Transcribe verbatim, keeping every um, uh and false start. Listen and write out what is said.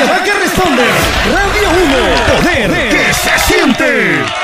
Sociedad que responde. Radio uno. Poder que se siente.